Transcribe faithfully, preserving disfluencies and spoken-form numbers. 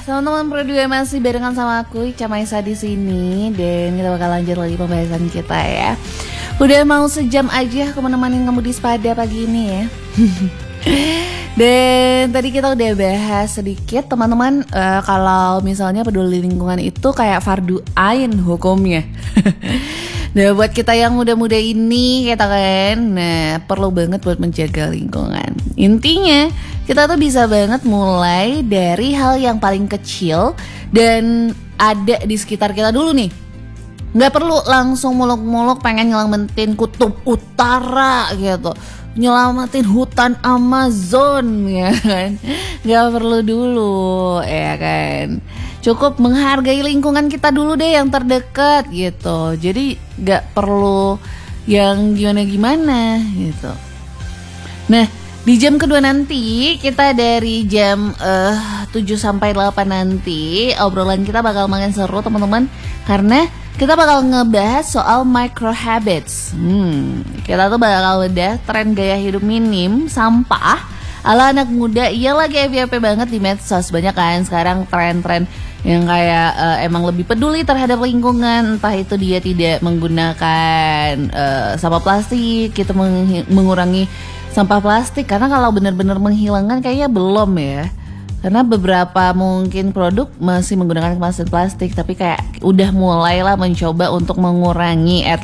teman-teman berdua masih barengan sama aku Ica Maisa di sini dan kita bakal lanjut lagi pembahasan kita ya. Udah mau sejam aja aku menemani kamu di Spada pagi ini ya. Dan tadi kita udah bahas sedikit teman-teman uh, kalau misalnya peduli lingkungan itu kayak fardu ain hukumnya. Nah buat kita yang muda-muda ini kita kan, nah perlu banget buat menjaga lingkungan. Intinya kita tuh bisa banget mulai dari hal yang paling kecil dan ada di sekitar kita dulu nih. Gak perlu langsung muluk-muluk pengen nyelamatin kutub utara gitu, nyelamatin hutan Amazon ya kan. Gak perlu dulu ya kan. Cukup menghargai lingkungan kita dulu deh yang terdekat gitu. Jadi gak perlu yang gimana-gimana gitu. Nah di jam kedua nanti kita dari jam uh, tujuh sampai delapan nanti obrolan kita bakal makin seru teman-teman. Karena kita bakal ngebahas soal micro habits. Hmm, kita tuh bakal bedah tren gaya hidup minim sampah ala anak muda. Iya lagi F Y P banget di medsos. Banyak kan sekarang tren-tren yang kayak uh, emang lebih peduli terhadap lingkungan. Entah itu dia tidak menggunakan uh, sampah plastik, kita meng- mengurangi sampah plastik. Karena kalau benar-benar menghilangkan kayaknya belum ya. Karena beberapa mungkin produk masih menggunakan kemasan plastik, tapi kayak udah mulailah mencoba untuk mengurangi at